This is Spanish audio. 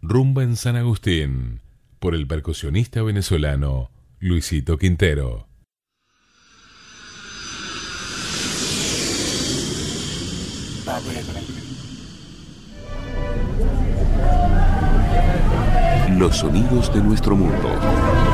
Rumba en San Agustín, por el percusionista venezolano Luisito Quintero. Los sonidos de nuestro mundo.